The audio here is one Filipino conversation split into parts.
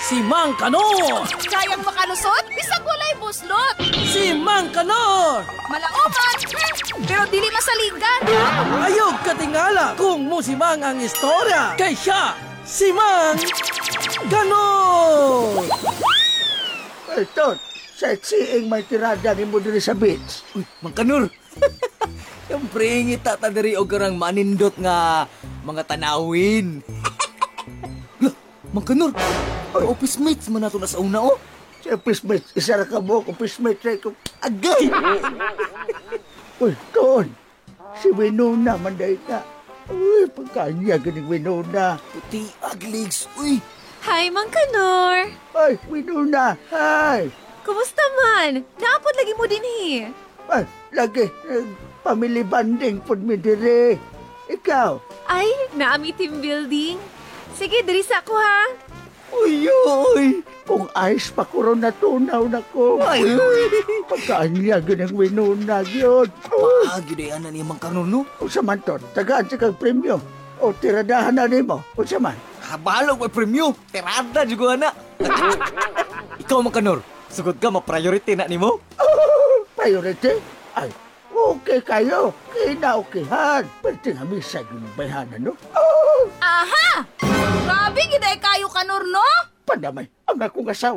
Si Mang Kanor! Kayang makalusot, bisag walay buslot. Si Mang Kanor! Malaoman, pero dili masaligan. Ayog katingala kung musimang ang istorya kay siya, si Mang Kanor! Ito, sightseeing may tirada ni mo diri sa beach. Uy, Mang Kanor. Siyempre, ngita ta diri og karang manindot nga mga tanawin. Lah, Mang Kanor. Office mates man nato na sa una, oh. Si office mate, isa ra ka mo, office mate rin ko. Agay! Uy, Ton, si Winona manday na. Uy, pagkanya ganing Winona. Puti agligs, uy. Hi, Mang Kanor! Ay, Winona, hi. Kumusta man? Naapod lagi mo din Ay, lagi, family bonding po mi dire. Ikaw? Ay, naami team building. Sige, diri sa ako ha. Uy, uy, kung ayos pa ko ron natunaw na ko. Ay, Pagkanya ganing Winona yun. paagi day ana ni Mang Kanor, no? O sa man, Ton, tagaan sa kag premyo. O tiradahan na ni mo. O sa man. Habalo ko premyo. Terada juga ana. Ikaw, Mang Kanor. Sugod ka, ma-priority na nimo. Priority? Ay, okay kayo. Kinaokihan. Pwede nga misag yung bayhanan, no? Aha! Grabe, giday kayo Kanor, no? Pandamay, ang akong asawa.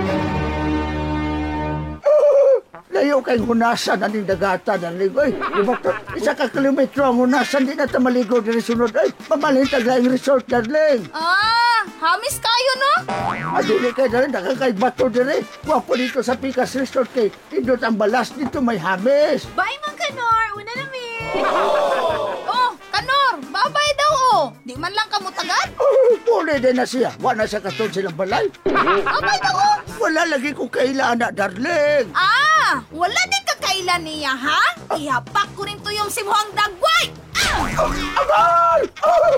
Layo kay hunasan aning dagata ng ligoy. Di ba to? Isa ka kilometro ang hunasan, di na ta maligo diri sunod. Ay, mamalintag lang yung resort, darling. Ah, hamis kayo, no? Adili kay darling, nakakay bato diri. Wapo dito sa Picas Resort kay indot ang balas dito may hamis. Bye, Mang Kanor! Una na mi! Oh, Kanor, babay daw, oh. Di man lang kamutagan. Puli din na siya. Wala siya katod silang balay. Babay daw, oh. Wala lagi kong kailangan, darling. Ah, wala din kakailan niya, ha? Ihapak ko rin to yung simuhang dagway. Ah! Aray!